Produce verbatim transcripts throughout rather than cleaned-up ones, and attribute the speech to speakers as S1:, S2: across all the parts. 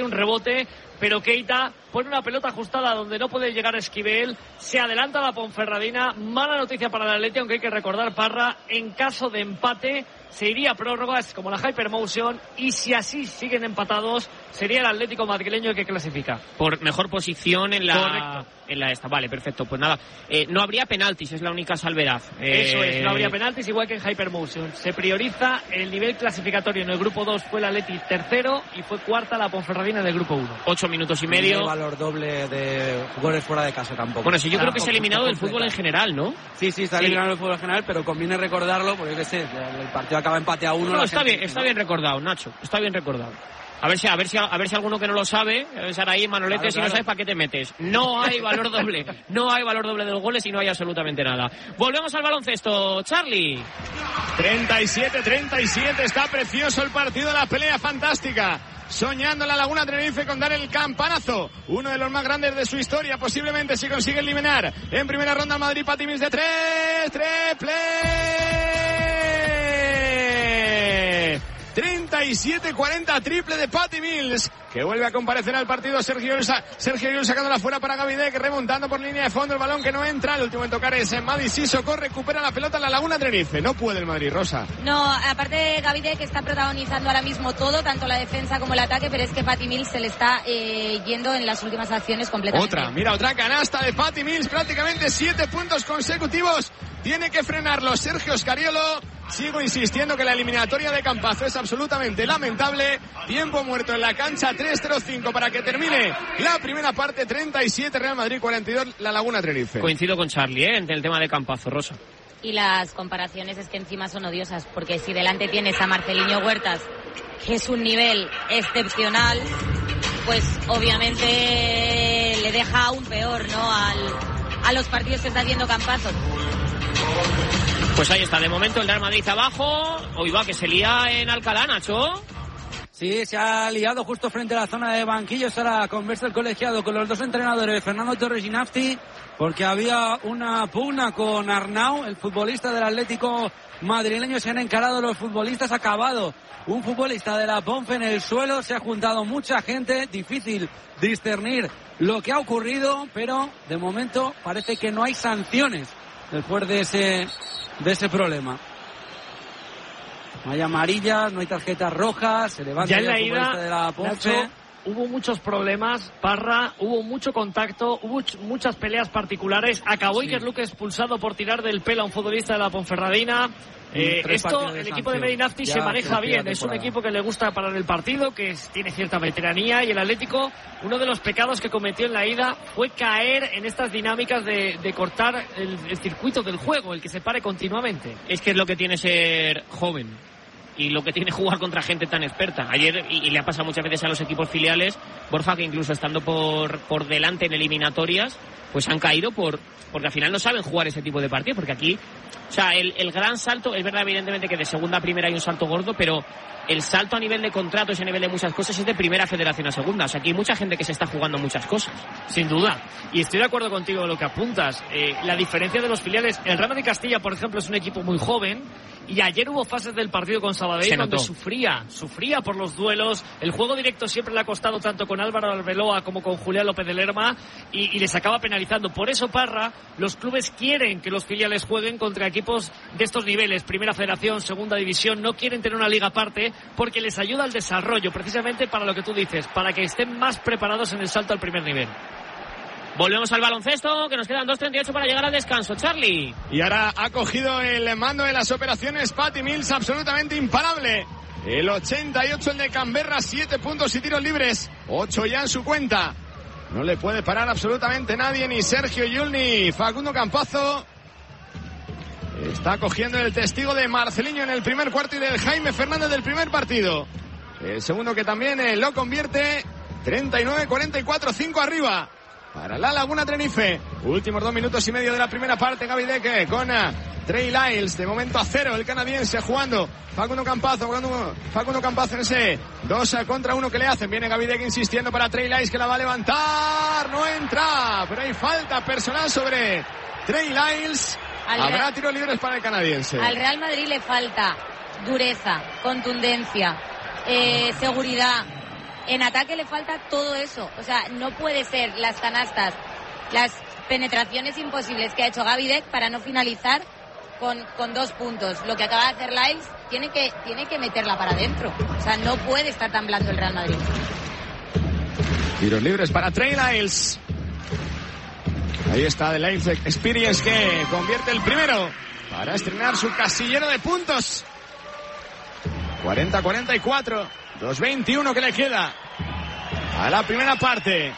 S1: un rebote, pero Keita pone una pelota ajustada donde no puede llegar Esquivel, se adelanta la Ponferradina. Mala noticia para el Atleti, aunque hay que recordar, Parra, en caso de empate se iría a prórrogas como la Hypermotion, y si así siguen empatados sería el Atlético madrileño el que clasifica
S2: por mejor posición en la
S1: Correcto.
S2: en la esta. Vale, perfecto. Pues nada, eh, no habría penaltis, es la única salvedad. Eh...
S1: Eso es, no habría penaltis, igual que en Hypermotion. Se prioriza el nivel clasificatorio. En el grupo dos fue el Atleti tercero y fue cuarta la Ponferradina del grupo uno.
S2: Ocho minutos y medio.
S3: No hay valor doble de goles fuera de casa tampoco.
S2: Bueno, sí, yo
S3: Está
S2: creo que se ha eliminado del fútbol en general, ¿no?
S3: Sí, sí, está
S2: Sí.
S3: eliminado del fútbol en general, pero conviene recordarlo porque, yo qué sé, el partido acaba empate a uno.
S2: No,
S3: la
S2: está
S3: gente,
S2: bien, está
S3: ¿no?
S2: bien recordado, Nacho. Está bien recordado. A ver si, a ver si, a ver si alguno que no lo sabe, Saraí, Manolete,
S3: Claro,
S2: si no
S3: claro.
S2: sabes para qué te metes. No hay valor doble, no hay valor doble de los goles y no hay absolutamente nada. Volvemos al baloncesto, Charlie.
S4: treinta y siete treinta y siete, está precioso el partido, la pelea fantástica. Soñando la Laguna Tenerife con dar el campanazo, uno de los más grandes de su historia, posiblemente si consigue eliminar en primera ronda al Madrid. Pati Mills de tres, triple. treinta y siete cuarenta, triple de Patty Mills, que vuelve a comparecer al partido. Sergio Llull, Sergio Llull sacándola fuera para Gavidec, remontando por línea de fondo, el balón que no entra. El último en tocar es Madi Sissoko, recupera la pelota en la Laguna Tenerife. No puede el Madrid, Rosa.
S5: No, aparte Gavidec que está protagonizando ahora mismo todo, tanto la defensa como el ataque, pero es que Patty Mills se le está eh, yendo en las últimas acciones completamente.
S4: Otra, mira, otra canasta de Patty Mills, prácticamente siete puntos consecutivos. Tiene que frenarlo Sergio Scariolo. Sigo insistiendo que la eliminatoria de Campazo es absolutamente lamentable. Tiempo muerto en la cancha, tres cero cinco para que termine la primera parte. Treinta y siete Real Madrid, cuarenta y dos la Laguna Tenerife.
S2: Coincido con Charlie, ¿eh? En el tema de Campazo, Rosa.
S5: Y las comparaciones es que encima son odiosas, porque si delante tienes a Marceliño Huertas, que es un nivel excepcional, pues obviamente le deja aún peor, ¿no?, al, a los partidos que está haciendo Campazo.
S2: Pues ahí está, de momento el Real Madrid abajo. Hoy va, que se lía en Alcalá, Nacho.
S3: Sí, se ha liado justo frente a la zona de banquillos. Ahora conversa el colegiado con los dos entrenadores, Fernando Torres y Nafti, porque había una pugna con Arnau, el futbolista del Atlético madrileño. Se han encarado los futbolistas, ha acabado un futbolista de la Ponfe en el suelo, se ha juntado mucha gente, difícil discernir lo que ha ocurrido, pero de momento parece que no hay sanciones después de ese, de ese problema. No hay amarillas, no hay tarjetas rojas, se levanta
S1: ya en la
S3: el futbolista
S1: ida,
S3: de la Ponfe.
S1: Nacho, hubo muchos problemas, Parra, hubo mucho contacto, hubo muchas peleas particulares. Acabó
S3: Sí.
S1: Iker Luque expulsado por tirar del pelo a un futbolista de la Ponferradina. Eh,
S3: Tres
S1: esto,
S3: partidos de
S1: el equipo de
S3: sanción.
S1: Medinafti
S3: Ya
S1: se maneja
S3: creo que
S1: bien,
S3: la
S1: es un
S3: temporada.
S1: equipo que le gusta parar el partido, que es- tiene cierta veteranía, y el Atlético, uno de los pecados que cometió en la ida fue caer en estas dinámicas de, de cortar el, el circuito del juego, el que se pare continuamente.
S2: Es que es lo que tiene ser joven y lo que tiene jugar contra gente tan experta. Ayer, y, y le ha pasado muchas veces a los equipos filiales, Borja, que incluso estando por, por delante en eliminatorias, pues han caído por porque al final no saben jugar ese tipo de partidos, porque aquí, o sea, el, el gran salto, es verdad evidentemente que de segunda a primera hay un salto gordo, pero el salto a nivel de contratos y a nivel de muchas cosas es de primera federación a segunda. O sea, aquí hay mucha gente que se está jugando muchas cosas.
S1: Sin duda. Y estoy de acuerdo contigo en lo que apuntas. Eh, la diferencia de los filiales. El Real Madrid Castilla, por ejemplo, es un equipo muy joven. Y ayer hubo fases del partido con Sabadell
S2: Se
S1: donde
S2: notó.
S1: sufría, sufría por los duelos. El juego directo siempre le ha costado tanto con Álvaro Arbeloa como con Julián López de Lerma y, y les acaba penalizando. Por eso, Parra, los clubes quieren que los filiales jueguen contra equipos de estos niveles, Primera Federación, Segunda División. No quieren tener una liga aparte porque les ayuda al desarrollo, precisamente para lo que tú dices, para que estén más preparados en el salto al primer nivel.
S2: Volvemos al baloncesto, que nos quedan dos treinta y ocho para llegar al descanso. Charlie.
S4: Y ahora ha cogido el mando de las operaciones Patty Mills, absolutamente imparable. El ochenta y ocho el de Canberra, siete puntos y tiros libres, ocho ya en su cuenta. No le puede parar absolutamente nadie, ni Sergio Llull ni Facundo Campazo. Está cogiendo el testigo de Marceliño en el primer cuarto y del Jaime Fernández del primer partido. El segundo que también eh, lo convierte. treinta y nueve cuarenta y cuatro, cinco arriba para la Laguna Tenerife. Últimos dos minutos y medio de la primera parte. Gavidec con uh, Trey Lyles. De momento a cero el canadiense jugando. Facundo Campazo, jugando Facundo Campazo en ese dos contra uno que le hacen. Viene Gavidec insistiendo para Trey Lyles, que la va a levantar. No entra, pero hay falta personal sobre Trey Lyles.
S5: Al
S4: Habrá
S5: Real,
S4: tiros libres para el canadiense.
S5: al Real Madrid le falta dureza, contundencia, eh, seguridad. en ataque le falta todo eso. O sea, no puede ser las canastas, las penetraciones imposibles que ha hecho Gaby Deck para no finalizar con, con dos puntos. Lo que acaba de hacer Lyles tiene que, tiene que meterla para adentro. O sea, no puede estar tan blando el Real Madrid.
S4: Tiros libres para Trey Lyles. Ahí está The Lyles Experience, que convierte el primero para estrenar su casillero de puntos. cuarenta cuarenta y cuatro, dos veintiuno que le queda a la primera parte.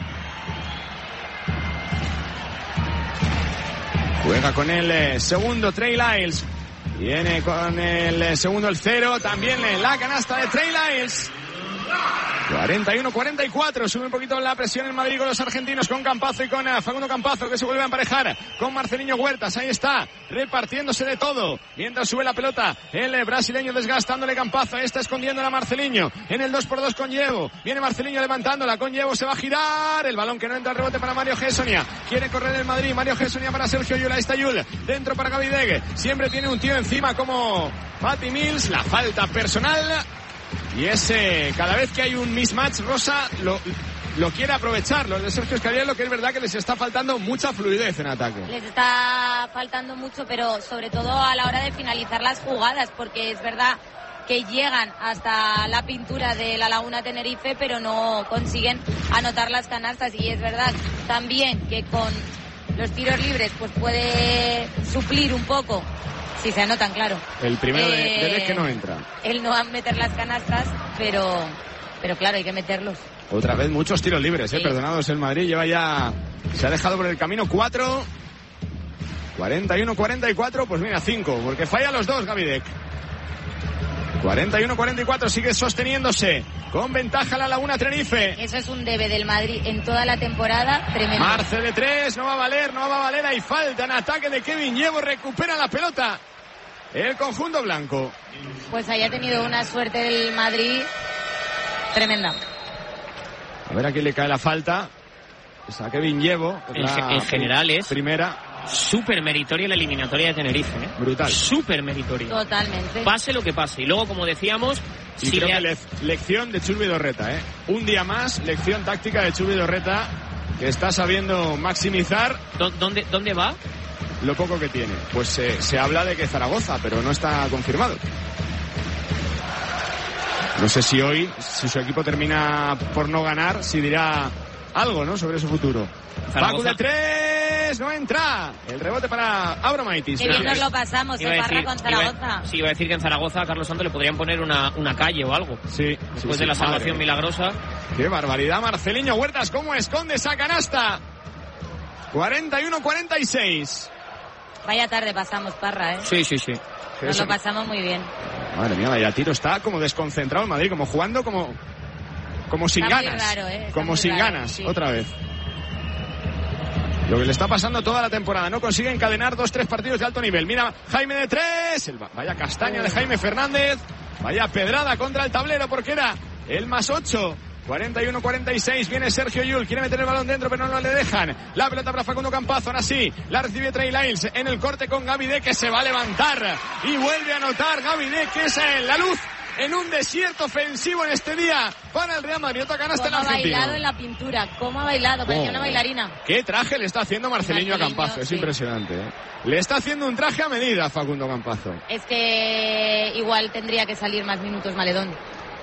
S4: Juega con el eh, segundo Trey Lyles. Viene con el eh, segundo el cero. También en la canasta de Trey Lyles. cuarenta y uno cuarenta y cuatro, sube un poquito la presión en Madrid con los argentinos, con Campazzo y con uh, Facundo Campazzo, que se vuelve a emparejar con Marceliño Huertas. Ahí está, repartiéndose de todo mientras sube la pelota el eh, brasileño, desgastándole Campazzo. Ahí está escondiéndola Marceliño en el dos por dos con Llevo. Viene Marceliño levantándola con Llevo, se va a girar el balón, que no entra, el rebote para Mario Gessonia. Quiere correr el Madrid, Mario Gessonia para Sergio Llull. Ahí está Llull, dentro para Gaby Deck. Siempre tiene un tío encima como Patty Mills. La falta personal. Y ese, cada vez que hay un mismatch, Rosa lo, lo quiere aprovechar. Los de Sergio Escariolo, lo que es verdad que les está faltando mucha fluidez en ataque.
S5: Les está faltando mucho, pero sobre todo a la hora de finalizar las jugadas, porque es verdad que llegan hasta la pintura de la Laguna Tenerife, pero no consiguen anotar las canastas. Y es verdad también que con los tiros libres pues puede suplir un poco. Sí, se anotan, claro.
S4: El primero
S5: eh,
S4: de, de Deck que no entra.
S5: Él no va a meter las canastas, pero, pero claro, hay que meterlos.
S4: Otra vez muchos tiros libres,
S5: sí.
S4: eh, perdonados el Madrid. Lleva ya, se ha dejado por el camino cuatro. cuarenta y uno cuarenta y cuatro, pues mira, cinco, porque falla los dos Gaby Deck. cuarenta y uno cuarenta y cuatro, sigue sosteniéndose. Con ventaja la Laguna Tenerife.
S5: Eso es un debe del Madrid en toda la temporada, tremendo.
S4: Marce de tres, no va a valer, no va a valer. Hay falta en ataque de Kevin Llevo, recupera la pelota el conjunto blanco.
S5: Pues haya tenido una suerte el Madrid tremenda.
S4: A ver a quién le cae la falta. Es a Kevin Llevo.
S2: En, en general es
S4: primera.
S2: Súper meritoria la eliminatoria de Tenerife, ¿eh?
S4: Brutal.
S2: Súper meritoria.
S5: Totalmente.
S2: Pase lo que pase. Y luego, como decíamos...
S4: Y
S2: si
S4: creo
S2: le...
S4: que le... lección de Chus Vidorreta, ¿eh? Un día más, lección táctica de Chus Vidorreta, que está sabiendo maximizar...
S2: ¿Dónde, dónde va?
S4: Lo poco que tiene. Pues eh, se habla de que Zaragoza, pero no está confirmado. No sé si hoy, si su equipo termina por no ganar, si dirá algo, ¿no?, sobre su futuro. Facu de tres, no entra. El rebote para Abromaitis.
S5: Qué bien nos lo pasamos, se parra con Zaragoza.
S2: Iba, sí, iba a decir que en Zaragoza a Carlos Santos le podrían poner una, una calle o algo.
S4: Sí.
S2: Después
S4: sí,
S2: de
S4: sí,
S2: la salvación
S4: madre.
S2: milagrosa.
S4: Qué barbaridad, Marceliño Huertas, cómo esconde esa canasta. cuarenta y uno cuarenta y seis.
S5: Vaya tarde pasamos, Parra, ¿eh?
S2: Sí, sí, sí.
S5: Nos lo pasamos muy bien.
S4: Madre mía, vaya tiro, está como desconcentrado en Madrid, como jugando como como sin
S5: está
S4: ganas.
S5: Muy raro, ¿eh? Está
S4: como sin
S5: raro,
S4: ganas,
S5: sí.
S4: Otra vez. Lo que le está pasando toda la temporada, no consigue encadenar dos, tres partidos de alto nivel. Mira, Jaime de tres, el, vaya castaña de Jaime Fernández, vaya pedrada contra el tablero porque era el más ocho. cuarenta y uno cuarenta y seis, viene Sergio Llull, quiere meter el balón dentro pero no le dejan. La pelota para Facundo Campazzo, ahora sí, la recibe Trey Lyles en el corte con Gaby Deck, que se va a levantar y vuelve a anotar Gaby Deck, que es la luz en un desierto ofensivo en este día para el Real Madrid. Otra canasta en
S5: Cómo ha
S4: argentino.
S5: bailado en la pintura, cómo ha bailado, parecía
S4: Oh.
S5: una bailarina.
S4: Qué traje le está haciendo Marceliño,
S5: Marceliño,
S4: a Campazzo, es
S5: sí.
S4: impresionante, ¿eh? Le está haciendo un traje a medida a Facundo Campazzo.
S5: Es que igual tendría que salir más minutos Maledón.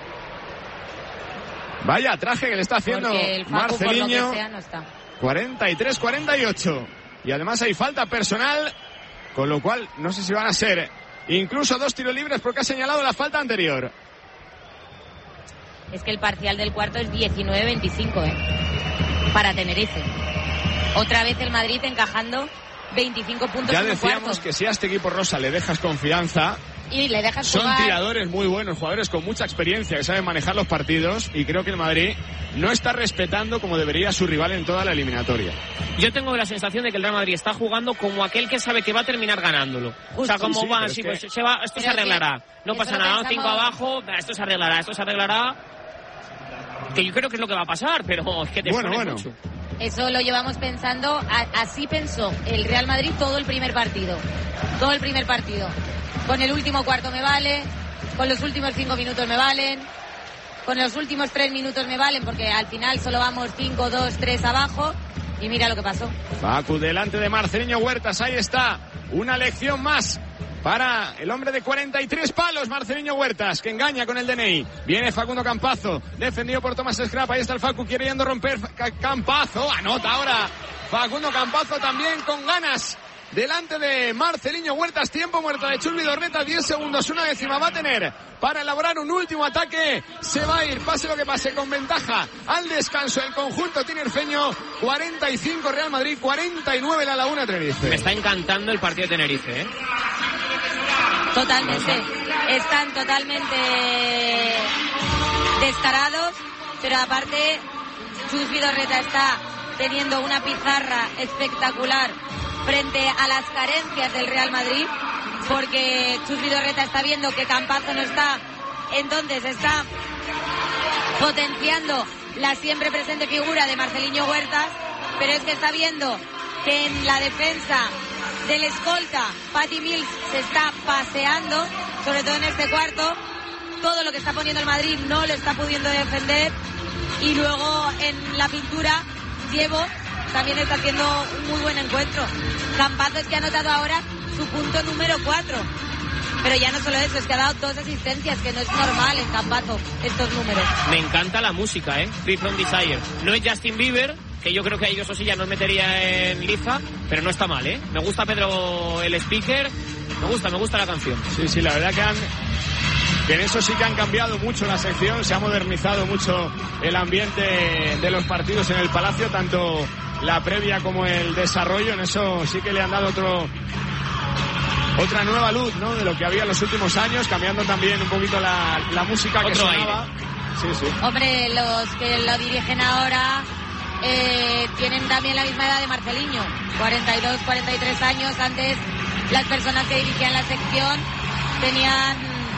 S4: Vaya traje que le está haciendo
S5: Porque el Facu,
S4: Marceliño.
S5: por lo que sea, no está.
S4: cuarenta y tres cuarenta y ocho. Y además hay falta personal, con lo cual no sé si van a ser incluso dos tiros libres porque ha señalado la falta anterior.
S5: Es que el parcial del cuarto es diecinueve veinticinco, ¿eh? Para Tenerife. Otra vez el Madrid encajando veinticinco puntos
S4: Ya
S5: en un
S4: decíamos
S5: cuarto.
S4: que si a este equipo Rosa le dejas confianza,
S5: Y le dejas
S4: son
S5: jugar.
S4: tiradores muy buenos, jugadores con mucha experiencia que saben manejar los partidos, y creo que el Madrid no está respetando como debería a su rival en toda la eliminatoria.
S2: Yo tengo la sensación de que el Real Madrid está jugando como aquel que sabe que va a terminar ganándolo.
S5: Justo,
S2: o sea, como
S4: sí,
S2: va,
S4: pero es
S2: sí,
S4: que-
S2: pues se va, esto
S5: Pero
S2: se arreglará.
S5: sí,
S2: No
S5: eso
S2: pasa
S5: lo
S2: nada,
S5: pensamos-
S2: cinco abajo, esto se arreglará, esto se arreglará. Que yo creo que es lo que va a pasar, pero es que te
S4: Bueno,
S2: expones
S4: bueno.
S2: mucho.
S5: Eso lo llevamos pensando, a- así pensó el Real Madrid todo el primer partido. Todo el primer partido. Con el último cuarto me vale, con los últimos cinco minutos me valen. con los últimos tres minutos me valen, porque al final solo vamos cinco, dos, tres abajo. Y mira lo que pasó.
S4: Facu delante de Marceliño Huertas, ahí está. Una lección más para el hombre de cuarenta y tres palos, Marceliño Huertas, que engaña con el D N I. Viene Facundo Campazo, defendido por Tomás Scrap. Ahí está el Facu queriendo romper. Campazo, anota ahora Facundo Campazo también con ganas. Delante de Marceliño Huertas, tiempo muerto de Chus Vidorreta, diez segundos, una décima va a tener para elaborar un último ataque. Se va a ir, pase lo que pase, con ventaja al descanso el conjunto tinerfeño. Cuarenta y cinco Real Madrid, cuarenta y nueve La Laguna Tenerife.
S2: Me está encantando el partido de Tenerife, ¿eh?
S5: Totalmente, están totalmente descarados, pero aparte Chus Vidorreta está teniendo una pizarra espectacular frente a las carencias del Real Madrid, porque Chus Vidorreta está viendo que Campazo no está, entonces está potenciando la siempre presente figura de Marceliño Huertas, pero es que está viendo que en la defensa del escolta Patty Mills se está paseando, sobre todo en este cuarto. Todo lo que está poniendo el Madrid no lo está pudiendo defender, y luego en la pintura Diego también está haciendo un muy buen encuentro. Campazo es que ha anotado ahora su punto número cuatro. Pero ya no solo eso, es que ha dado dos asistencias, que no es normal en Campazo estos números.
S2: Me encanta la música, ¿eh? Free From Desire. No es Justin Bieber, que yo creo que a ellos o sí ya nos metería en liza, pero no está mal, ¿eh? Me gusta Pedro el speaker, me gusta, me gusta la canción.
S4: Sí, sí, la verdad que han... que en eso sí que han cambiado mucho la sección, se ha modernizado mucho el ambiente de los partidos en el Palacio, tanto la previa como el desarrollo. En eso sí que le han dado otro otra nueva luz, ¿no?, de lo que había en los últimos años, cambiando también un poquito la, la música que
S2: otro
S4: sonaba.
S2: Aire.
S4: Sí, sí.
S5: Hombre, los que lo dirigen ahora eh, tienen también la misma edad de Marceliño, cuarenta y dos, cuarenta y tres años. Antes las personas que dirigían la sección tenían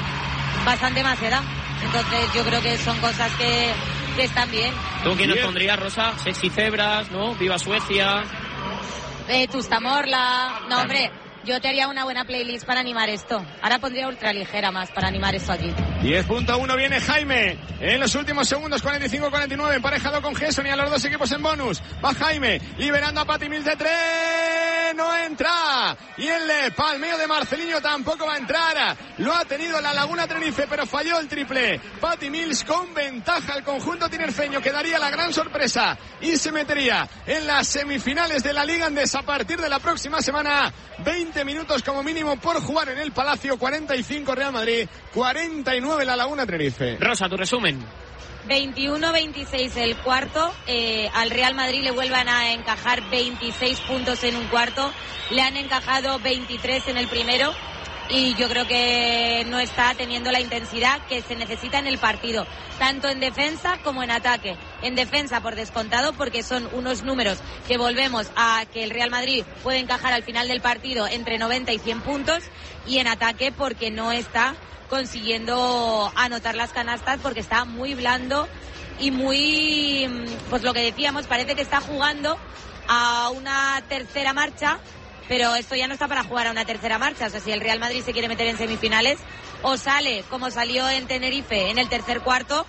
S5: bastante más edad, entonces yo creo que son cosas que, que están bien.
S2: ¿Tú quién nos pondrías, Rosa? Sexy Cebras, ¿no? Viva Suecia.
S5: Eh, Tustamorla. No, hombre, yo te haría una buena playlist para animar esto. Ahora pondría ultraligera más para animar esto aquí.
S4: diez punto uno viene Jaime en los últimos segundos, cuarenta y cinco cuarenta y nueve, emparejado con Gesson y a los dos equipos en bonus. Va Jaime, liberando a Patty Mills de tres, no entra. Y el palmeo de Marceliño tampoco va a entrar. Lo ha tenido la Laguna Tenerife, pero falló el triple. Patty Mills con ventaja al conjunto tinerfeño, que daría la gran sorpresa y se metería en las semifinales de la Liga Andesa a partir de la próxima semana. veinte minutos como mínimo por jugar en el Palacio. Cuarenta y cinco Real Madrid, cuarenta y nueve La Laguna Tenerife.
S2: Rosa, tu resumen.
S5: veintiuno veintiséis el cuarto. Eh, al Real Madrid le vuelvan a encajar veintiséis puntos en un cuarto. Le han encajado veintitrés en el primero. Y yo creo que no está teniendo la intensidad que se necesita en el partido, tanto en defensa como en ataque. En defensa, por descontado, porque son unos números que volvemos a que el Real Madrid puede encajar al final del partido entre noventa y cien puntos. Y en ataque, porque no está consiguiendo anotar las canastas, porque está muy blando y muy, pues lo que decíamos, parece que está jugando a una tercera marcha. Pero esto ya no está para jugar a una tercera marcha. O sea, si el Real Madrid se quiere meter en semifinales, o sale como salió en Tenerife en el tercer cuarto,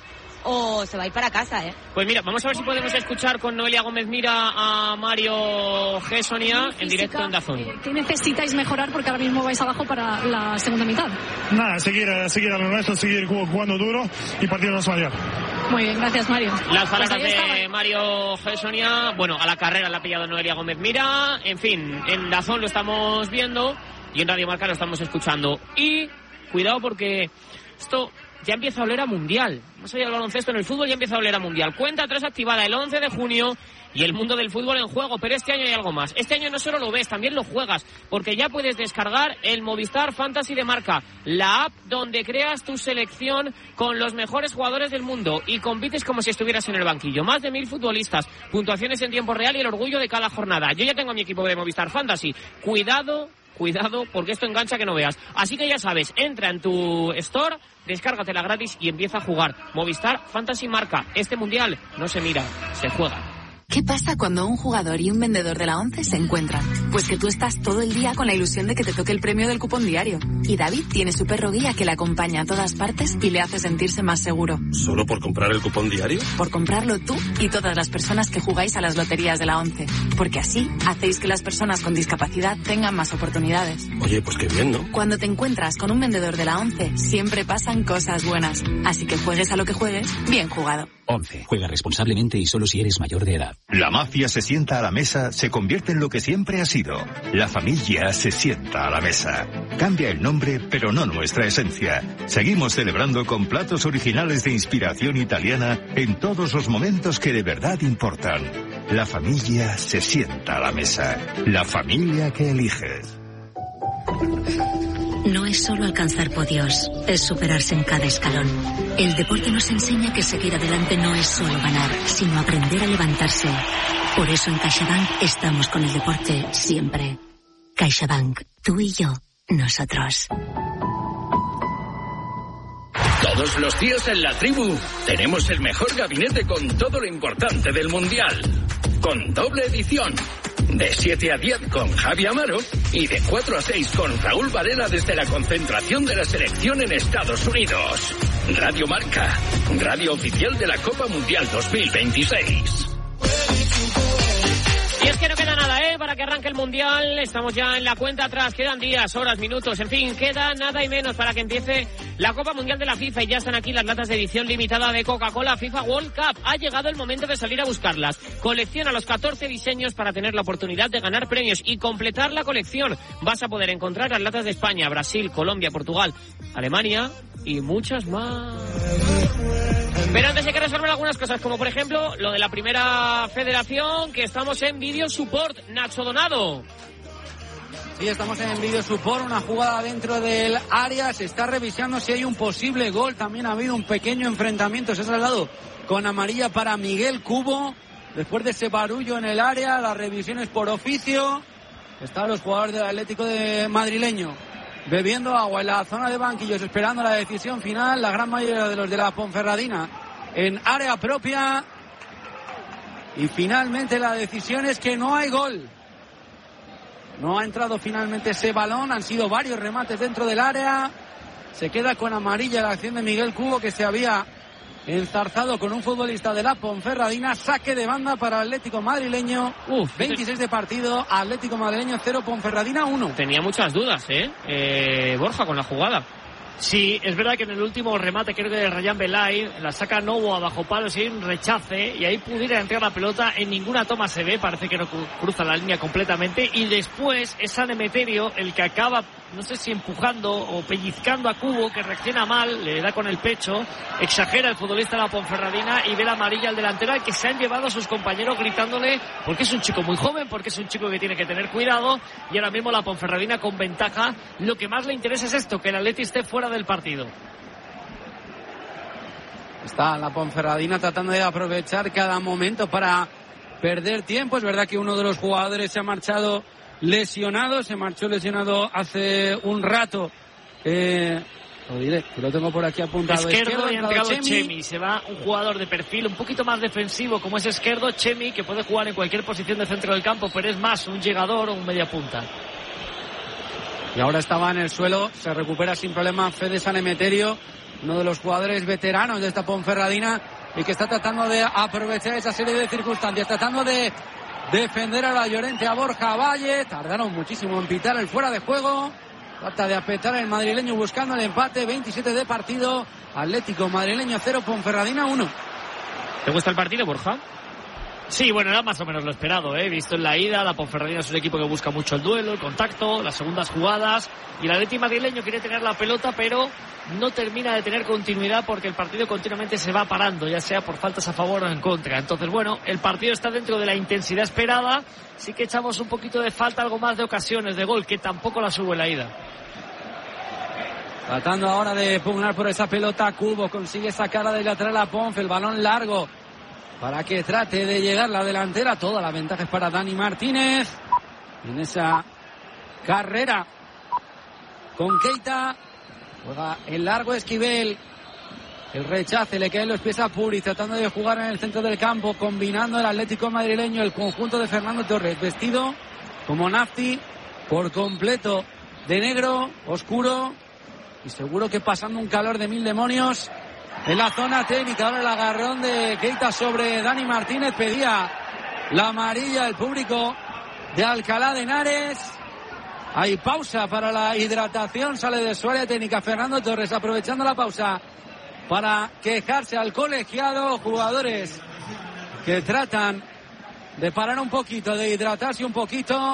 S5: o se va a ir para casa, ¿eh?
S2: Pues mira, vamos a ver si podemos escuchar con Noelia Gómez Mira a Mario Gessonia en directo en Dazón.
S6: ¿Qué necesitáis mejorar? Porque ahora mismo vais abajo para la segunda mitad.
S7: Nada, seguir, seguir a lo nuestro, seguir jugando duro y partidos mayor.
S6: Muy bien, gracias, Mario.
S2: Las palabras
S6: pues
S2: de Mario Gessonia. Bueno, a la carrera la ha pillado Noelia Gómez Mira. En fin, en Dazón lo estamos viendo y en Radio Marca lo estamos escuchando. Y cuidado, porque esto ya empieza a oler a mundial. Más allá del baloncesto, en el fútbol ya empieza a oler a mundial. Cuenta atrás activada el once de junio y el mundo del fútbol en juego. Pero este año hay algo más. Este año no solo lo ves, también lo juegas, porque ya puedes descargar el Movistar Fantasy de Marca, la app donde creas tu selección con los mejores jugadores del mundo y compites como si estuvieras en el banquillo. Más de mil futbolistas, puntuaciones en tiempo real y el orgullo de cada jornada. Yo ya tengo a mi equipo de Movistar Fantasy. Cuidado, cuidado, porque esto engancha que no veas. Así que ya sabes, entra en tu store, descárgatela gratis y empieza a jugar. Movistar Fantasy Marca. Este mundial no se mira, se juega.
S8: ¿Qué pasa cuando un jugador y un vendedor de la ONCE se encuentran? Pues que tú estás todo el día con la ilusión de que te toque el premio del cupón diario. Y David tiene su perro guía que le acompaña a todas partes y le hace sentirse más seguro.
S9: ¿Solo por comprar el cupón diario?
S8: Por comprarlo tú y todas las personas que jugáis a las loterías de la ONCE. Porque así hacéis que las personas con discapacidad tengan más oportunidades.
S9: Oye, pues qué bien, ¿no?
S8: Cuando te encuentras con un vendedor de la ONCE, siempre pasan cosas buenas. Así que juegues a lo que juegues, bien jugado.
S10: ONCE. Juega responsablemente y solo si eres mayor de edad.
S11: La mafia se sienta a la mesa, se convierte en lo que siempre ha sido. La familia se sienta a la mesa. Cambia el nombre, pero no nuestra esencia. Seguimos celebrando con platos originales de inspiración italiana en todos los momentos que de verdad importan. La familia se sienta a la mesa. La familia que eliges.
S12: No es solo alcanzar podios, es superarse en cada escalón. El deporte nos enseña que seguir adelante no es solo ganar, sino aprender a levantarse. Por eso en CaixaBank estamos con el deporte siempre. CaixaBank, tú y yo, nosotros.
S13: Todos los días en La Tribu tenemos el mejor gabinete con todo lo importante del Mundial. Con doble edición. De siete a diez con Javi Amaro y de cuatro a seis con Raúl Varela desde la concentración de la selección en Estados Unidos. Radio Marca, radio oficial de la Copa Mundial dos mil veintiséis.
S2: Y es que no queda nada, ¿eh? Para que arranque el Mundial, estamos ya en la cuenta atrás, quedan días, horas, minutos, en fin, queda nada y menos para que empiece la Copa Mundial de la FIFA y ya están aquí las latas de edición limitada de Coca-Cola FIFA World Cup. Ha llegado el momento de salir a buscarlas. Colecciona los catorce diseños para tener la oportunidad de ganar premios y completar la colección. Vas a poder encontrar las latas de España, Brasil, Colombia, Portugal, Alemania y muchas más. Pero antes hay que resolver algunas cosas, como por ejemplo lo de la primera federación, que estamos en Video Support. Nacho Donado.
S3: Sí, estamos en Video Support, una jugada dentro del área, se está revisando si hay un posible gol, también ha habido un pequeño enfrentamiento, se ha trasladado con amarilla para Miguel Cubo, después de ese barullo en el área, las revisiones por oficio, están los jugadores del Atlético de madrileño bebiendo agua en la zona de banquillos, esperando la decisión final, la gran mayoría de los de la Ponferradina en área propia, y finalmente la decisión es que no hay gol. No ha entrado finalmente ese balón, han sido varios remates dentro del área, se queda con amarilla la acción de Miguel Cubo, que se había enzarzado con un futbolista de la Ponferradina. Saque de banda para el Atlético madrileño. Uf, veintiséis de partido, Atlético madrileño cero, Ponferradina uno.
S2: Tenía muchas dudas, ¿eh? eh Borja, con la jugada.
S1: Sí, es verdad que en el último remate, creo que de Rayán Belay, la saca Novo a bajo palo sin rechace, y ahí pudiera entrar la pelota. En ninguna toma se ve, parece que no cruza la línea completamente, y después es San Emeterio el que acaba, no sé si empujando o pellizcando a Cubo, que reacciona mal, le da con el pecho, exagera el futbolista de la Ponferradina y ve la amarilla al delantero, al que se han llevado a sus compañeros gritándole, porque es un chico muy joven, porque es un chico que tiene que tener cuidado, y ahora mismo la Ponferradina con ventaja. Lo que más le interesa es esto, que el Atleti esté fuera del partido.
S3: Está la Ponferradina tratando de aprovechar cada momento para perder tiempo. Es verdad que uno de los jugadores se ha marchado lesionado, se marchó lesionado hace un rato. Eh, lo diré, que lo tengo por aquí apuntado.
S1: Esquerdo, y ha entrado Chemi. Chemi. Se va un jugador de perfil un poquito más defensivo como es Esquerdo. Chemi, que puede jugar en cualquier posición de centro del campo, pero es más un llegador o un media punta.
S3: Y ahora estaba en el suelo, se recupera sin problema Fede San Emeterio, uno de los jugadores veteranos de esta Ponferradina y que está tratando de aprovechar esa serie de circunstancias, tratando de defender a la Llorente, a Borja Valle. Tardaron muchísimo en pitar el fuera de juego, trata de apretar el madrileño buscando el empate. Veintisiete de partido, Atlético madrileño cero, Ponferradina uno.
S2: ¿Te gusta el partido, Borja?
S1: Sí, bueno, era más o menos lo esperado, ¿eh? Visto en la ida, la Ponferradina es un equipo que busca mucho el duelo, el contacto, las segundas jugadas, y el Atleti madrileño quiere tener la pelota, pero no termina de tener continuidad porque el partido continuamente se va parando, ya sea por faltas a favor o en contra. Entonces, bueno, el partido está dentro de la intensidad esperada, sí que echamos un poquito de falta, algo más de ocasiones de gol, que tampoco las hubo en la ida.
S3: Tratando ahora de pugnar por esa pelota, Cubo consigue sacarla de lateral a Ponfe, el balón largo para que trate de llegar la delantera. Toda la ventaja es para Dani Martínez en esa carrera con Keita. Juega el largo Esquivel El rechace le cae en los pies a Puri, tratando de jugar en el centro del campo, combinando el Atlético madrileño, el conjunto de Fernando Torres, vestido como Nafti, por completo de negro, oscuro, y seguro que pasando un calor de mil demonios en la zona técnica. Ahora el agarrón de Keita sobre Dani Martínez, pedía la amarilla el público de Alcalá de Henares. Hay pausa para la hidratación, sale de su área técnica Fernando Torres, aprovechando la pausa para quejarse al colegiado. Jugadores que tratan de parar un poquito, de hidratarse un poquito.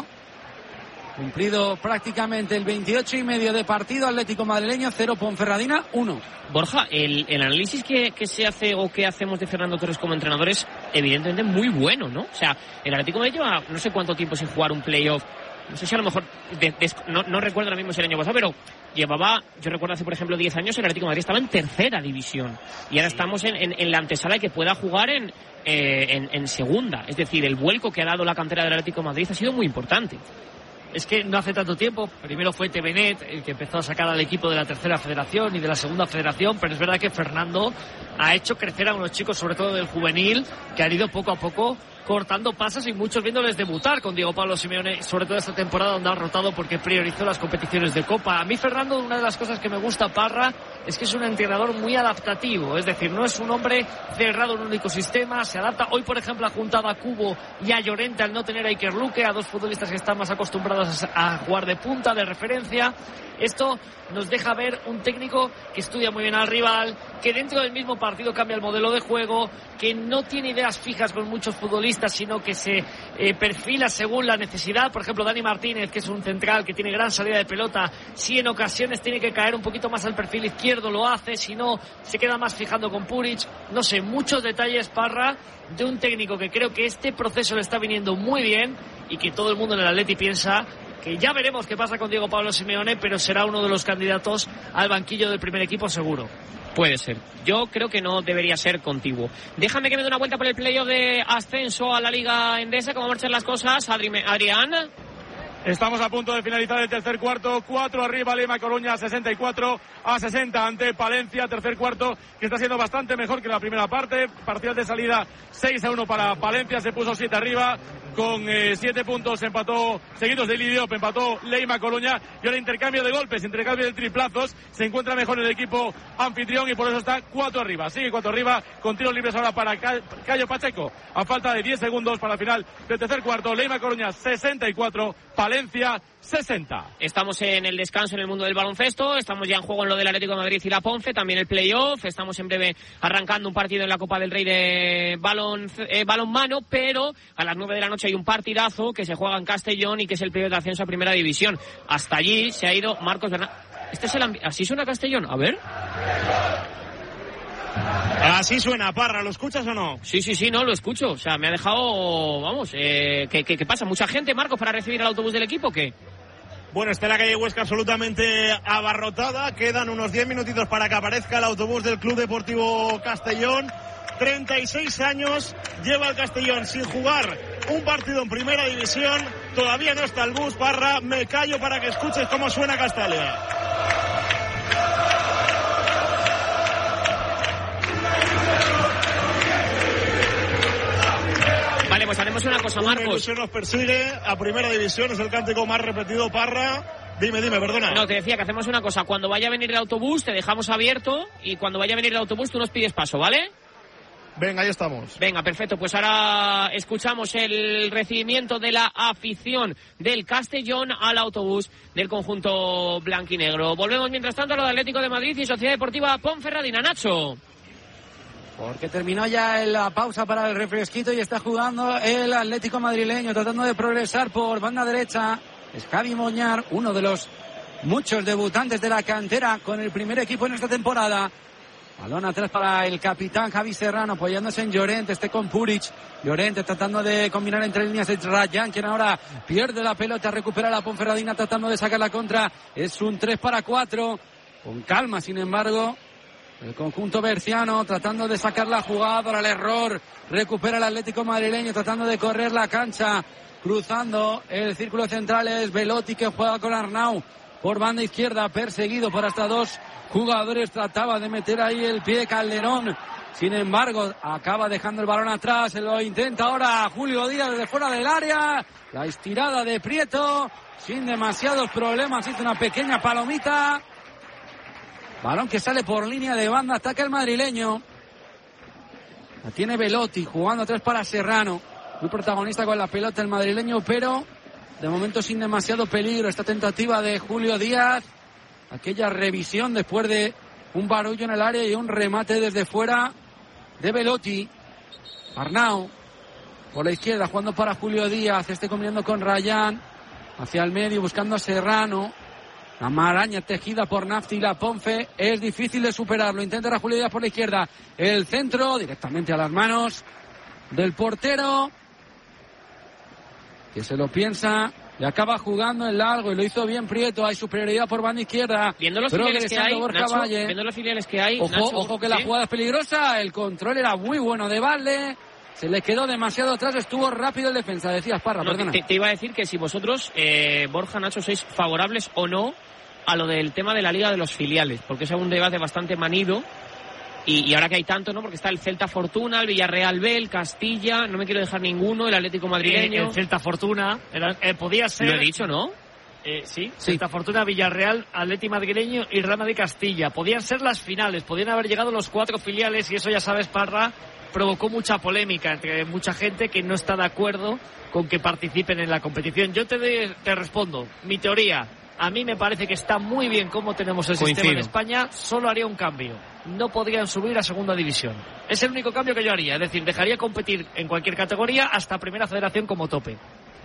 S3: Cumplido prácticamente el veintiocho y medio de partido. Atlético madrileño cero, Ponferradina uno.
S2: Borja, el, el análisis que, que se hace o que hacemos de Fernando Torres como entrenador es evidentemente muy bueno, ¿no? O sea, el Atlético de Madrid lleva no sé cuánto tiempo sin jugar un playoff. No sé si a lo mejor, de, de, no, no recuerdo ahora mismo si el año pasado, pero llevaba, yo recuerdo hace por ejemplo diez años, el Atlético de Madrid estaba en tercera división. Y ahora estamos en, en, en la antesala de que pueda jugar en, eh, en, en segunda. Es decir, el vuelco que ha dado la cantera del Atlético de Madrid ha sido muy importante.
S1: Es que no hace tanto tiempo, primero fue Tevenet el que empezó a sacar al equipo de la tercera federación y de la segunda federación, pero es verdad que Fernando ha hecho crecer a unos chicos, sobre todo del juvenil, que han ido poco a poco cortando pasos y muchos viéndoles debutar con Diego Pablo Simeone, sobre todo esta temporada donde ha rotado porque priorizó las competiciones de Copa. A mí Fernando, una de las cosas que me gusta Parra es que es un entrenador muy adaptativo, es decir, no es un hombre cerrado en un único sistema, se adapta. Hoy, por ejemplo, ha juntado a Cubo y a Llorente al no tener a Iker Luque, a dos futbolistas que están más acostumbrados a jugar de punta, de referencia. Esto nos deja ver un técnico que estudia muy bien al rival, que dentro del mismo partido cambia el modelo de juego, que no tiene ideas fijas con muchos futbolistas, sino que se eh, perfila según la necesidad. Por ejemplo, Dani Martínez, que es un central que tiene gran salida de pelota, si en ocasiones tiene que caer un poquito más al perfil izquierdo, lo hace, si no, se queda más fijando con Puric. No sé, muchos detalles, Parra, de un técnico que creo que este proceso le está viniendo muy bien y que todo el mundo en el Atleti piensa que ya veremos qué pasa con Diego Pablo Simeone, pero será uno de los candidatos al banquillo del primer equipo seguro.
S2: Puede ser. Yo creo que no debería ser contiguo. Déjame que me dé una vuelta por el playoff de ascenso a la Liga Endesa. ¿Cómo marchan las cosas, Adri, Adrián?
S14: Estamos a punto de finalizar el tercer cuarto. Cuatro arriba, Lima Coruña, sesenta y cuatro a sesenta ante Palencia. Tercer cuarto que está siendo bastante mejor que la primera parte. Parcial de salida seis a uno para Palencia. Se puso siete arriba. Con eh, siete puntos empató, seguidos de Lidiop, empató Leima Coruña. Y ahora intercambio de golpes, intercambio de triplazos. Se encuentra mejor el equipo anfitrión y por eso está cuatro arriba. Sigue cuatro arriba, con tiros libres ahora para Cayo Pacheco. A falta de diez segundos para el final del tercer cuarto. Leima Coruña sesenta y cuatro, Palencia sesenta.
S2: Estamos en el descanso en el mundo del baloncesto. Estamos ya en juego en lo del Atlético de Madrid y la Ponce. También el playoff. Estamos en breve arrancando un partido en la Copa del Rey de balón, eh, balonmano. Pero a las nueve de la noche hay un partidazo que se juega en Castellón y que es el playoff de ascenso a Primera División. Hasta allí se ha ido Marcos Bernal. Este es el ambi- ¿Así suena Castellón? A ver.
S14: Así suena, Parra, ¿lo escuchas o no?
S2: Sí, sí, sí, no, lo escucho. O sea, me ha dejado, vamos, eh, ¿qué, qué, ¿qué pasa? ¿Mucha gente, Marcos, para recibir el autobús del equipo o qué?
S14: Bueno, está la calle Huesca absolutamente abarrotada. Quedan unos diez minutitos para que aparezca el autobús del Club Deportivo Castellón. treinta y seis años lleva el Castellón sin jugar un partido en Primera División. Todavía no está el bus, Parra. Me callo para que escuches cómo suena Castalia.
S2: Vale, pues haremos una cosa, Marcos.
S14: Una ilusión nos persigue a Primera División, es el cántico más repetido, Parra. Dime, dime, perdona.
S2: No, te decía que hacemos una cosa. Cuando vaya a venir el autobús, te dejamos abierto y cuando vaya a venir el autobús, tú nos pides paso, ¿vale?
S14: Venga, ahí estamos.
S2: Venga, perfecto. Pues ahora escuchamos el recibimiento de la afición del Castellón al autobús del conjunto blanquinegro. Volvemos mientras tanto a lo de Atlético de Madrid y Sociedad Deportiva Ponferradina. Nacho.
S3: Porque terminó ya la pausa para el refresquito y está jugando el Atlético madrileño, tratando de progresar por banda derecha. Es Javi Moñar, uno de los muchos debutantes de la cantera con el primer equipo en esta temporada. Balón atrás para el capitán Javi Serrano, apoyándose en Llorente, este con Puric. Llorente tratando de combinar entre líneas, es Rayan, quien ahora pierde la pelota, recupera la Ponferradina tratando de sacar la contra. Es un tres para cuatro, con calma sin embargo. El conjunto berciano tratando de sacar la jugada para el error. Recupera el Atlético madrileño tratando de correr la cancha. Cruzando el círculo central es Velotti que juega con Arnau. por banda izquierda, perseguido por hasta dos jugadores. Trataba de meter ahí el pie Calderón. Sin embargo, acaba dejando el balón atrás. Lo intenta ahora Julio Díaz desde fuera del área. La estirada de Prieto, sin demasiados problemas. Hizo una pequeña palomita. Balón que sale por línea de banda. Ataca el madrileño. La tiene Belotti, jugando atrás para Serrano. Muy protagonista con la pelota el madrileño, pero de momento sin demasiado peligro. Esta tentativa de Julio Díaz. Aquella revisión después de un barullo en el área y un remate desde fuera de Belotti. Arnau por la izquierda, jugando para Julio Díaz. Este combinando con Rayán. Hacia el medio, buscando a Serrano. La maraña tejida por Nafti y la Ponfe. Es difícil de superarlo. Intenta Julio Díaz por la izquierda. El centro directamente a las manos del portero, que se lo piensa y acaba jugando en largo, y lo hizo bien Prieto. Hay superioridad por banda izquierda.
S2: Viendo los filiales que hay, Nacho, viendo los filiales que hay,
S3: ojo,
S2: Nacho,
S3: ojo que
S2: ¿sí?
S3: La jugada es peligrosa. El control era muy bueno de Valde. Se le quedó demasiado atrás, estuvo rápido el defensa. Decías, Parra,
S2: no,
S3: perdona.
S2: Te, te iba a decir que si vosotros, eh, Borja, Nacho, sois favorables o no a lo del tema de la Liga de los Filiales, porque es un debate bastante manido. Y, y ahora que hay tanto, ¿no? Porque está el Celta Fortuna, el Villarreal B, el Castilla, no me quiero dejar ninguno, el Atlético Madrileño.
S1: El, el Celta Fortuna, era, eh, podía ser...
S2: Lo he dicho, ¿no?
S1: Eh, sí,
S3: sí,
S1: Celta Fortuna, Villarreal, Atlético Madrileño y Real Madrid Castilla. Podían ser las finales, podían haber llegado los cuatro filiales, y eso, ya sabes, Parra, provocó mucha polémica entre mucha gente que no está de acuerdo con que participen en la competición. Yo te, de, te respondo, mi teoría, a mí me parece que está muy bien cómo tenemos el
S2: Coincido.
S1: sistema en España, solo haría un cambio. No podrían subir a segunda división. Es el único cambio que yo haría, es decir, dejaría competir en cualquier categoría hasta primera federación como tope.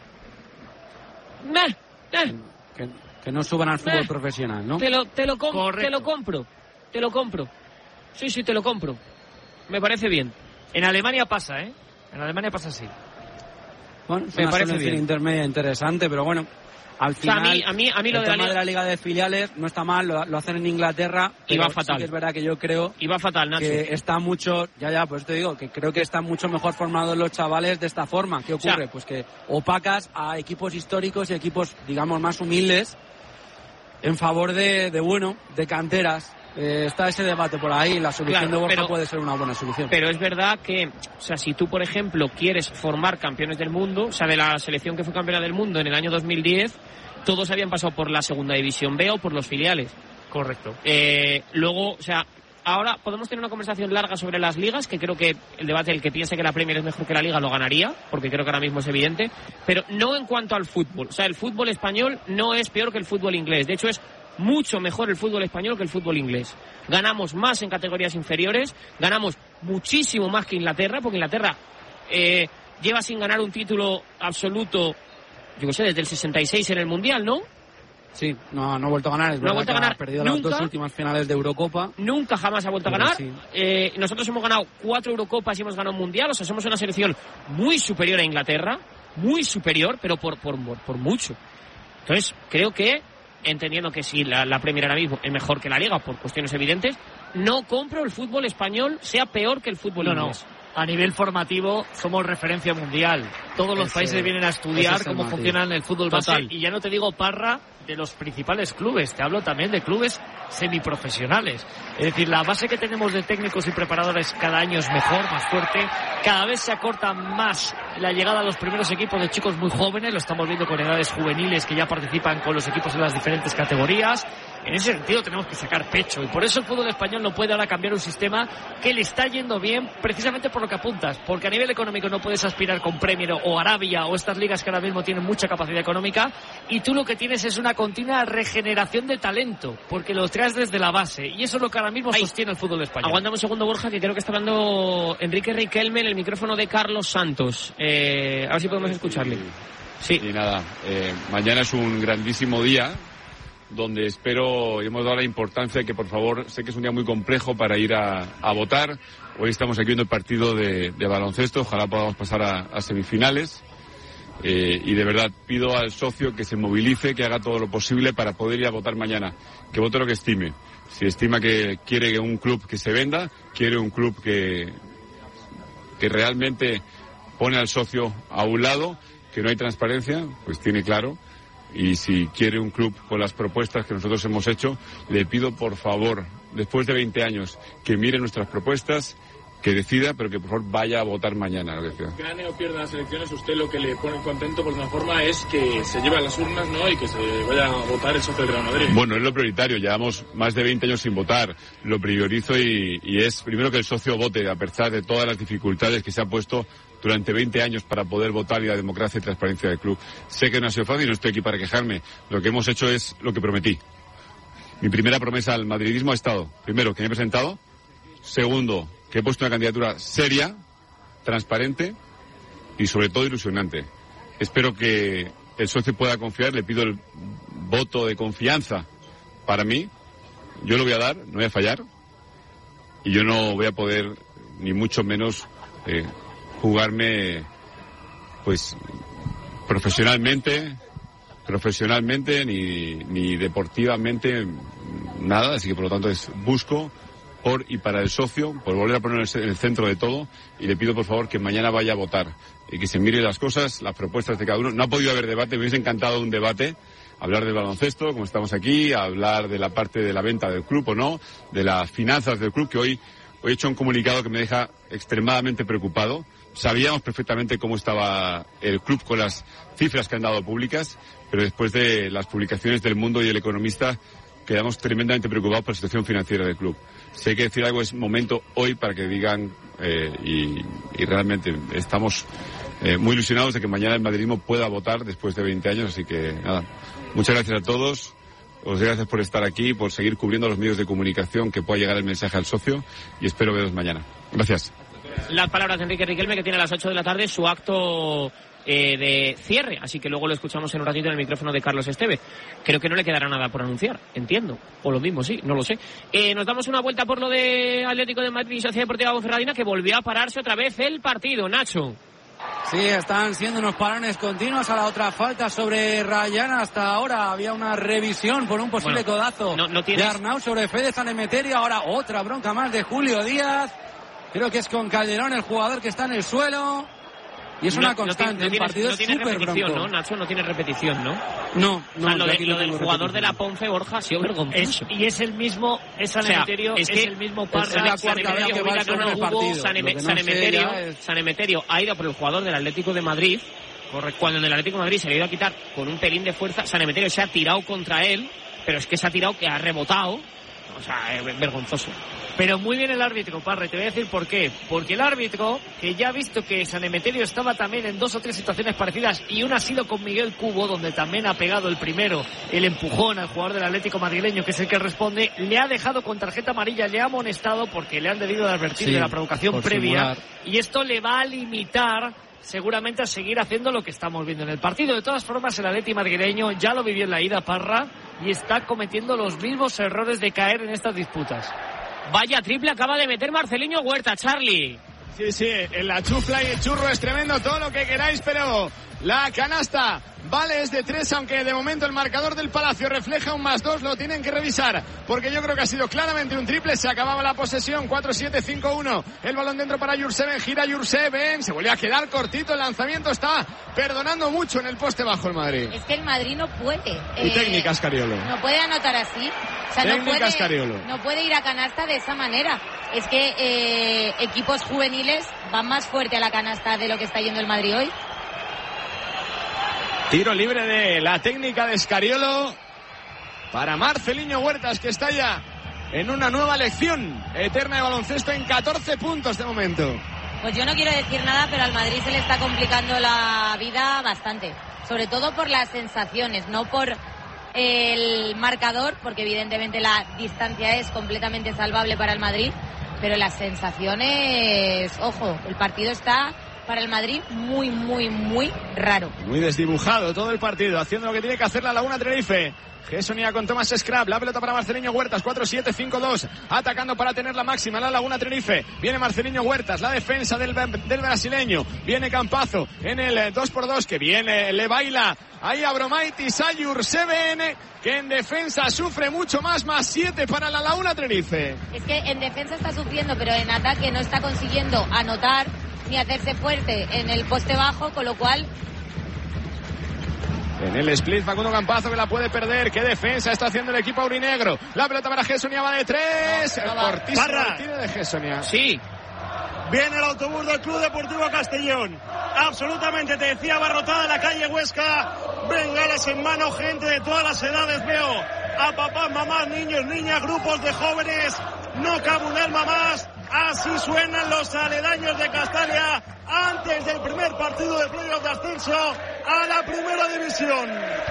S2: Meh, eh.
S3: Que, que no suban al fútbol
S2: eh.
S3: profesional, ¿no?
S2: Te lo, te, lo com- te lo compro, te lo compro. Sí, sí, te lo compro. Me parece bien.
S1: En Alemania pasa, ¿eh? En Alemania pasa así.
S3: Bueno, es
S2: me
S3: una
S2: parece
S3: solución
S2: bien.
S3: intermedia interesante, pero bueno, al final,
S2: o sea, a mí, a mí, a mí lo
S3: el
S2: de la
S3: tema
S2: liga...
S3: de la Liga de Filiales no está mal, lo, lo hacen en Inglaterra,
S2: y va
S3: pero
S2: fatal.
S3: Sí que es verdad que yo creo
S2: y va fatal, Nacho.
S3: que está mucho, ya, ya, pues te digo, que creo que están mucho mejor formados los chavales de esta forma. ¿Qué ocurre? O sea, pues que opacas a equipos históricos y equipos, digamos, más humildes en favor de, de bueno, de canteras. Eh, está ese debate por ahí, la solución
S2: claro,
S3: de Borja
S2: pero,
S3: puede ser una buena solución.
S2: Pero es verdad que, o sea, si tú, por ejemplo, quieres formar campeones del mundo, o sea, de la selección que fue campeona del mundo en el año dos mil diez, todos habían pasado por la segunda división B o por los filiales.
S1: Correcto.
S2: Eh, luego, o sea, ahora podemos tener una conversación larga sobre las ligas, que creo que el debate, el que piense que la Premier es mejor que la Liga, lo ganaría, porque creo que ahora mismo es evidente, pero no en cuanto al fútbol. O sea, el fútbol español no es peor que el fútbol inglés. De hecho, es mucho mejor el fútbol español que el fútbol inglés. Ganamos más en categorías inferiores, ganamos muchísimo más que Inglaterra, porque Inglaterra eh, lleva sin ganar un título absoluto, yo qué sé, desde el sesenta y seis en el Mundial, ¿no?
S3: Sí, no, no ha vuelto a ganar. Es
S2: no ha vuelto a ganar.
S3: Ha perdido
S2: nunca,
S3: las dos últimas finales de Eurocopa.
S2: Nunca jamás ha vuelto a ganar.
S3: Sí.
S2: Eh, nosotros hemos ganado cuatro Eurocopas y hemos ganado un Mundial. O sea, somos una selección muy superior a Inglaterra. Muy superior, pero por, por, por mucho. Entonces, creo que, entendiendo que si la, la Premier ahora mismo es mejor que la Liga, por cuestiones evidentes, no compro el fútbol español sea peor que el fútbol
S1: no,
S2: inglés.
S1: No. A nivel formativo somos referencia mundial. Todos los
S3: ese,
S1: países vienen a estudiar cómo funciona el fútbol base. Y ya no te digo, Parra, de los principales clubes. Te hablo también de clubes semiprofesionales. Es decir, la base que tenemos de técnicos y preparadores cada año es mejor, más fuerte. Cada vez se acorta más la llegada a los primeros equipos de chicos muy jóvenes. Lo estamos viendo con edades juveniles que ya participan con los equipos en las diferentes categorías. En ese sentido tenemos que sacar pecho. Y por eso el fútbol español no puede ahora cambiar un sistema que le está yendo bien, precisamente por lo que apuntas. Porque a nivel económico no puedes aspirar con Premier o Arabia o estas ligas que ahora mismo tienen mucha capacidad económica. Y tú lo que tienes es una continua regeneración de talento, porque lo traes desde la base. Y eso es lo que ahora mismo Ay, sostiene el fútbol español.
S2: Aguántame un segundo, Borja, que creo que está hablando Enrique Riquelme en el micrófono de Carlos Santos. Eh, a ver si podemos escucharle.
S15: Sí. Y nada, eh, mañana es un grandísimo día, donde espero, y hemos dado la importancia que, por favor, sé que es un día muy complejo para ir a, a votar. Hoy estamos aquí viendo el partido de, de baloncesto, ojalá podamos pasar a, a semifinales. Eh, y de verdad pido al socio que se movilice, que haga todo lo posible para poder ir a votar mañana, que vote lo que estime. Si estima que quiere un club que se venda, quiere un club que, que realmente pone al socio a un lado, que no hay transparencia, pues tiene claro Y si quiere un club con las propuestas que nosotros hemos hecho, le pido por favor, después de veinte años, que mire nuestras propuestas, que decida, pero que por favor vaya a votar mañana. Lo que
S16: gane o pierda las elecciones, usted lo que le pone contento por una forma es que se lleve a las urnas, ¿no? Y que se vaya a votar el socio del Real Madrid.
S15: Bueno, es lo prioritario. Llevamos más de veinte años sin votar. Lo priorizo y, y es primero que el socio vote, a pesar de todas las dificultades que se ha puesto durante veinte años para poder votar y la democracia y transparencia del club. Sé que no ha sido fácil y no estoy aquí para quejarme. Lo que hemos hecho es lo que prometí. Mi primera promesa al madridismo ha estado, primero, que me he presentado. Segundo, que he puesto una candidatura seria, transparente y sobre todo ilusionante. Espero que el socio pueda confiar, le pido el voto de confianza para mí. Yo lo voy a dar, no voy a fallar y yo no voy a poder ni mucho menos eh, jugarme pues profesionalmente, profesionalmente ni, ni deportivamente nada, así que por lo tanto es busco por y para el socio, por volver a poner en el centro de todo, y le pido por favor que mañana vaya a votar y que se mire las cosas, las propuestas de cada uno. No ha podido haber debate, me hubiese encantado un debate, hablar del baloncesto, como estamos aquí, hablar de la parte de la venta del club o no, de las finanzas del club, que hoy, hoy he hecho un comunicado que me deja extremadamente preocupado. Sabíamos perfectamente cómo estaba el club con las cifras que han dado públicas, pero después de las publicaciones del Mundo y El Economista quedamos tremendamente preocupados por la situación financiera del club. Si hay que decir algo, es momento hoy para que digan, eh, y, y realmente estamos eh, muy ilusionados de que mañana el madridismo pueda votar después de veinte años, así que nada, muchas gracias a todos, os doy gracias por estar aquí, por seguir cubriendo los medios de comunicación, que pueda llegar el mensaje al socio, y espero veros mañana. Gracias.
S2: Las palabras de Enrique Riquelme, que tiene a las ocho de la tarde su acto eh, de cierre, así que luego lo escuchamos en un ratito en el micrófono de Carlos Esteve. Creo que no le quedará nada por anunciar, entiendo, o lo mismo, sí, no lo sé. Eh, nos damos una vuelta por lo de Atlético de Madrid y Sociedad Deportiva Ponferradina, que volvió a pararse otra vez el partido, Nacho.
S3: Sí, están siendo unos parones continuos. A la otra falta sobre Rayana. Hasta ahora había una revisión por un posible bueno, codazo
S2: no, no tienes...
S3: de Arnau sobre Fede San Emeterio. Ahora otra bronca más de Julio Díaz. Creo que es con Calderón, el jugador que está en el suelo. Y es no, una constante,
S2: no tiene,
S3: el partido
S2: no tiene,
S3: es súper
S2: repetición,
S3: bronco.
S2: ¿no? Nacho no tiene repetición, ¿no?
S3: No, no.
S2: O sea, lo, de, lo del jugador
S3: repetición.
S2: de la Ponfe, Borja, ha sido vergonzoso.
S1: Es, y es el mismo, es San Emeterio, o sea, es, es el mismo Parra.
S3: Es la cuarta vez que va a ser el partido.
S2: San, Eme, San, Emeterio, es... San Emeterio ha ido por el jugador del Atlético de Madrid. Correcto. Cuando en el Atlético de Madrid se le ha ido a quitar con un pelín de fuerza, San Emeterio se ha tirado contra él, pero es que se ha tirado que ha rebotado. O sea, es vergonzoso.
S1: Pero muy bien el árbitro, Parra, y te voy a decir por qué. Porque el árbitro, que ya ha visto que San Emeterio estaba también en dos o tres situaciones parecidas, y una ha sido con Miguel Cubo, donde también ha pegado el primero, el empujón al jugador del Atlético madrileño, que es el que responde, le ha dejado con tarjeta amarilla, le ha amonestado porque le han debido de advertir sí, de la provocación previa, simular. Y esto le va a limitar seguramente a seguir haciendo lo que estamos viendo en el partido. De todas formas, el Atleti madrileño ya lo vivió en la ida, Parra, y está cometiendo los mismos errores de caer en estas disputas.
S2: Vaya triple acaba de meter Marceliño Huerta, Charlie.
S4: Sí, sí, en la chufla y el churro es tremendo, todo lo que queráis, pero la canasta vale es de tres, aunque de momento el marcador del Palacio refleja un más dos, lo tienen que revisar, porque yo creo que ha sido claramente un triple. Se acababa la posesión, cuatro siete cinco uno, el balón dentro para Jurseven, gira Jurseven, se vuelve a quedar cortito, el lanzamiento está perdonando mucho en el poste bajo el Madrid.
S5: Es que el Madrid no puede.
S4: Y eh, técnica Scariolo.
S5: No puede anotar así. O sea,
S4: técnica
S5: no puede,
S4: Scariolo.
S5: No puede ir a canasta de esa manera. Es que eh, equipos juveniles van más fuerte a la canasta de lo que está yendo el Madrid hoy.
S4: Tiro libre de la técnica de Scariolo para Marceliño Huertas, que está ya en una nueva lección eterna de baloncesto en catorce puntos de momento.
S5: Pues yo no quiero decir nada, pero al Madrid se le está complicando la vida bastante. Sobre todo por las sensaciones, no por el marcador, porque evidentemente la distancia es completamente salvable para el Madrid, pero las sensaciones, ojo, el partido está para el Madrid muy, muy, muy raro.
S4: Muy desdibujado todo el partido, haciendo lo que tiene que hacer la Laguna Tenerife. Gesonía con Tomás Scrap, la pelota para Marceliño Huertas, cuatro siete cinco dos, atacando para tener la máxima la Laguna Tenerife. Viene Marceliño Huertas, la defensa del, del brasileño, viene Campazo en el dos por dos, que viene, le baila ahí a Bromaitis, a Jurseven, que en defensa sufre mucho más, más siete para la Laguna Tenerife.
S5: Es que en defensa está sufriendo, pero en ataque no está consiguiendo anotar ni hacerse fuerte en el poste bajo, con lo cual
S4: En el split, Facundo Campazo que la puede perder. ¿Qué defensa está haciendo el equipo aurinegro? La pelota para Gessonia, va de tres. El cortísimo tiro de Gessonia.
S2: Sí.
S17: Viene el autobús del Club Deportivo Castellón. Absolutamente, te decía, abarrotada la calle Huesca. Bengalas en mano, gente de todas las edades. Veo a papás, mamás, niños, niñas, grupos de jóvenes. No cabe un alma más. Así suenan los aledaños de Castalia antes del primer partido de playoff de ascenso a la primera división.